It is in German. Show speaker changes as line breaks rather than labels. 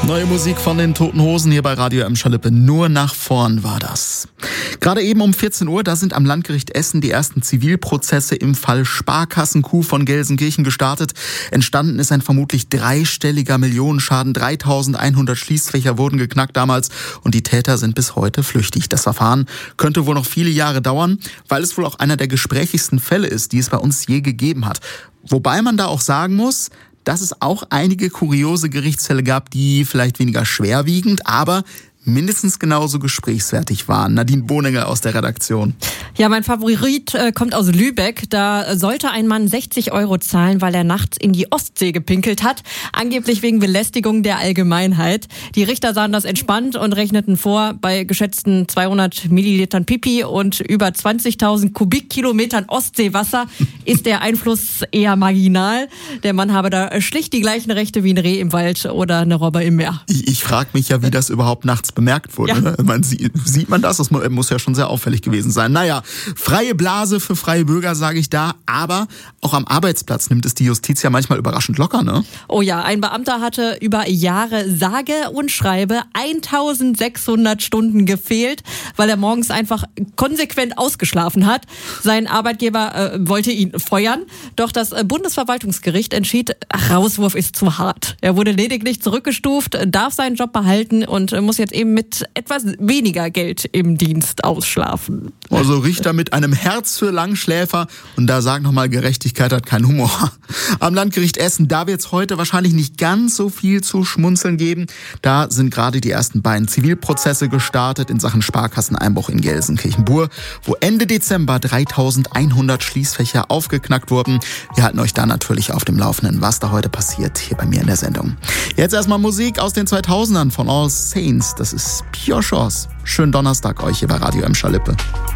Neue Musik von den Toten Hosen hier bei Radio M Schalippe. Nur nach vorn war das. Gerade eben um 14 Uhr, da sind am Landgericht Essen die ersten Zivilprozesse im Fall Sparkassenkuh von Gelsenkirchen gestartet. Entstanden ist ein vermutlich dreistelliger Millionenschaden. 3.100 Schließfächer wurden geknackt damals und die Täter sind bis heute flüchtig. Das Verfahren könnte wohl noch viele Jahre dauern, weil es wohl auch einer der gesprächigsten Fälle ist, die es bei uns je gegeben hat. Wobei man da auch sagen muss, dass es auch einige kuriose Gerichtsfälle gab, die vielleicht weniger schwerwiegend, aber mindestens genauso gesprächswertig waren. Nadine Boninger aus der Redaktion.
Ja, mein Favorit kommt aus Lübeck. Da sollte ein Mann 60 € zahlen, weil er nachts in die Ostsee gepinkelt hat. Angeblich wegen Belästigung der Allgemeinheit. Die Richter sahen das entspannt und rechneten vor, bei geschätzten 200 Millilitern Pipi und über 20.000 Kubikkilometern Ostseewasser ist der Einfluss eher marginal. Der Mann habe da schlicht die gleichen Rechte wie ein Reh im Wald oder eine Robbe im Meer.
Ich frage mich ja, wie das überhaupt nachts bemerkt wurde. Ja. Sieht man das? Das muss ja schon sehr auffällig gewesen sein. Naja, freie Blase für freie Bürger, sage ich da. Aber auch am Arbeitsplatz nimmt es die Justiz ja manchmal überraschend locker, ne?
Oh ja, ein Beamter hatte über Jahre sage und schreibe 1.600 Stunden gefehlt, weil er morgens einfach konsequent ausgeschlafen hat. Sein Arbeitgeber wollte ihn feuern, doch das Bundesverwaltungsgericht entschied, Rauswurf ist zu hart. Er wurde lediglich zurückgestuft, darf seinen Job behalten und muss jetzt eben mit etwas weniger Geld im Dienst ausschlafen.
Also Richter mit einem Herz für Langschläfer. Und da sagen nochmal, Gerechtigkeit hat keinen Humor. Am Landgericht Essen, da wird es heute wahrscheinlich nicht ganz so viel zu schmunzeln geben. Da sind gerade die ersten beiden Zivilprozesse gestartet in Sachen Sparkasseneinbruch in Gelsenkirchen-Bur, wo Ende Dezember 3.100 Schließfächer aufgeknackt wurden. Wir halten euch da natürlich auf dem Laufenden, was da heute passiert, hier bei mir in der Sendung. Jetzt erstmal Musik aus den 2000ern von All Saints. Das ist Pure Chance. Schönen Donnerstag euch hier bei Radio M Schalippe.